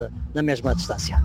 na mesma distância.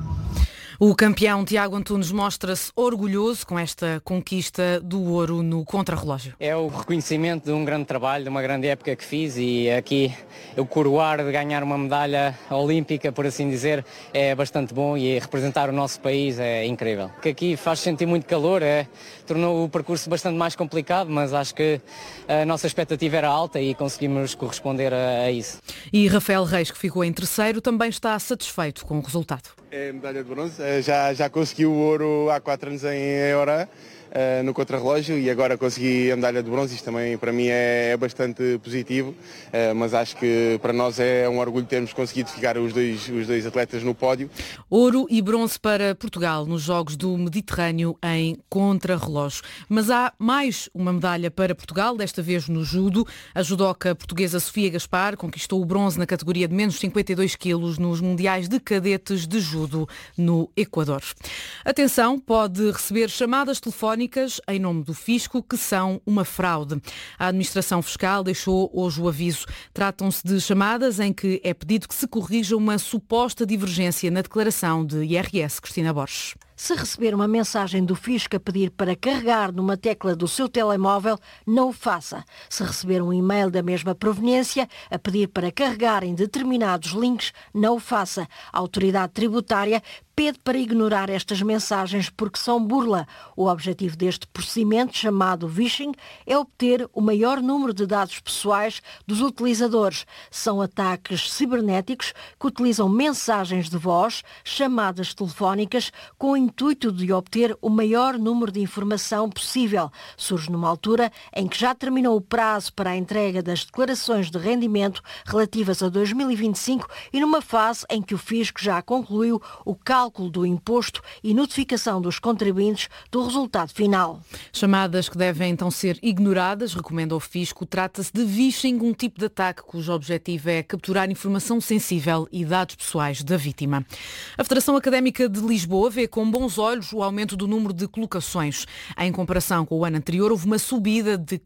O campeão Tiago Antunes mostra-se orgulhoso com esta conquista do ouro no contrarrelógio. É o reconhecimento de um grande trabalho, de uma grande época que fiz, e aqui eu coroar de ganhar uma medalha olímpica, por assim dizer, é bastante bom, e representar o nosso país é incrível. Que aqui faz sentir muito calor, tornou o percurso bastante mais complicado, mas acho que a nossa expectativa era alta e conseguimos corresponder a isso. E Rafael Reis, que ficou em terceiro, também está satisfeito com o resultado. É medalha de bronze, já consegui o ouro há 4 anos em Oran, no contrarrelógio, e agora consegui a medalha de bronze. Isto também para mim é bastante positivo, mas acho que para nós é um orgulho termos conseguido ficar os dois atletas no pódio. Ouro e bronze para Portugal nos Jogos do Mediterrâneo em contrarrelógio. Mas há mais uma medalha para Portugal, desta vez no judo. A judoca portuguesa Sofia Gaspar conquistou o bronze na categoria de menos 52 quilos nos Mundiais de Cadetes de Judo no Equador. Atenção, pode receber chamadas telefónicas em nome do Fisco que são uma fraude. A Administração Fiscal deixou hoje o aviso. Tratam-se de chamadas em que é pedido que se corrija uma suposta divergência na declaração de IRS. Cristina Borges. Se receber uma mensagem do Fisco a pedir para carregar numa tecla do seu telemóvel, não o faça. Se receber um e-mail da mesma proveniência a pedir para carregar em determinados links, não o faça. A autoridade tributária pede para ignorar estas mensagens porque são burla. O objetivo deste procedimento, chamado phishing, é obter o maior número de dados pessoais dos utilizadores. São ataques cibernéticos que utilizam mensagens de voz, chamadas telefónicas, com o intuito de obter o maior número de informação possível. Surge numa altura em que já terminou o prazo para a entrega das declarações de rendimento relativas a 2025 e numa fase em que o Fisco já concluiu o cálculo do imposto e notificação dos contribuintes do resultado final. Chamadas que devem então ser ignoradas, recomenda o Fisco. Trata-se de phishing, um tipo de ataque cujo objetivo é capturar informação sensível e dados pessoais da vítima. A Federação Académica de Lisboa vê com bons olhos o aumento do número de colocações. Em comparação com o ano anterior, houve uma subida de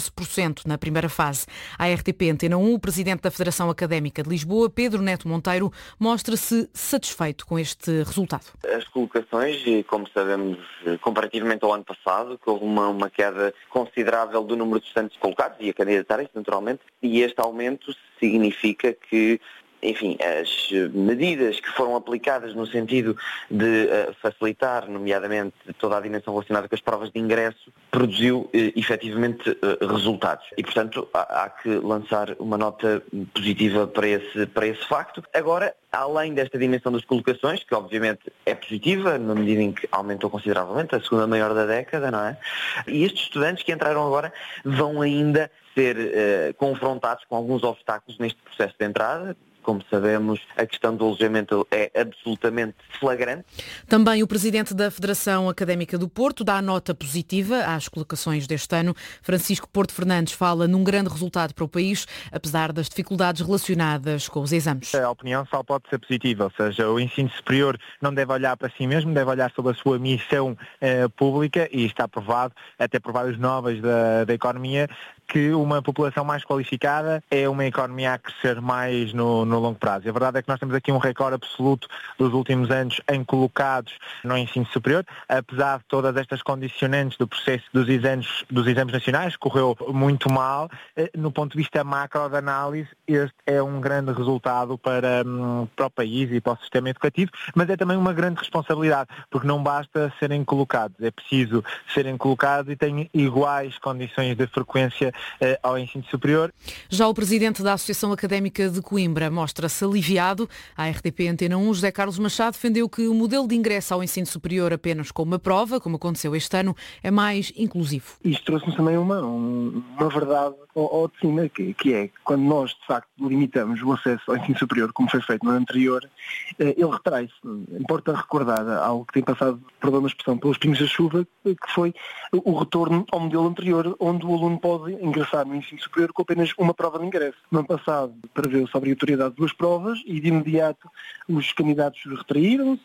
14% na primeira fase. A RTP Antena 1, o presidente da Federação Académica de Lisboa, Pedro Neto Monteiro, mostra-se satisfeito com este resultado. As colocações, como sabemos, comparativamente ao ano passado, que houve uma queda considerável do número de estudantes colocados e a candidatarem-se, naturalmente, e este aumento significa que, enfim, as medidas que foram aplicadas no sentido de facilitar, nomeadamente, toda a dimensão relacionada com as provas de ingresso, produziu efetivamente resultados. E, portanto, há que lançar uma nota positiva para esse facto. Agora, além desta dimensão das colocações, que obviamente é positiva, na medida em que aumentou consideravelmente, a segunda maior da década, não é? E estes estudantes que entraram agora vão ainda ser confrontados com alguns obstáculos neste processo de entrada. Como sabemos, a questão do alojamento é absolutamente flagrante. Também o presidente da Federação Académica do Porto dá nota positiva às colocações deste ano. Francisco Porto Fernandes fala num grande resultado para o país, apesar das dificuldades relacionadas com os exames. A opinião só pode ser positiva, ou seja, o ensino superior não deve olhar para si mesmo, deve olhar sobre a sua missão pública, e está provado, até por vários novas da economia, que uma população mais qualificada é uma economia a crescer mais no longo prazo. A verdade é que nós temos aqui um recorde absoluto dos últimos anos em colocados no ensino superior, apesar de todas estas condicionantes do processo dos exames nacionais, correu muito mal. No ponto de vista macro de análise, este é um grande resultado para o país e para o sistema educativo, mas é também uma grande responsabilidade, porque não basta serem colocados, é preciso serem colocados e têm iguais condições de frequência ao ensino superior. Já o presidente da Associação Académica de Coimbra mostra-se aliviado. À RTP Antena 1, José Carlos Machado defendeu que o modelo de ingresso ao ensino superior apenas com uma prova, como aconteceu este ano, é mais inclusivo. Isto trouxe-nos também uma verdade ao de cima, que é quando nós, de facto, limitamos o acesso ao ensino superior, como foi feito no ano anterior, ele retrai-se. Importa recordar algo que tem passado, perdão a expressão, pelos pingos da chuva, que foi o retorno ao modelo anterior, onde o aluno pode ingressar no ensino superior com apenas uma prova de ingresso. No ano passado preveu-se a obrigatoriedade de 2 provas e de imediato os candidatos retraíram-se,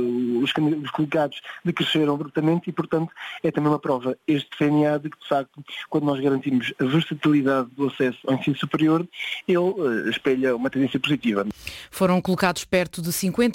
os coligados decresceram abruptamente e, portanto, é também uma prova este CNA de que, de facto, quando nós garantimos a versatilidade do acesso ao ensino superior, ele espelha uma tendência positiva. Foram colocados perto de 50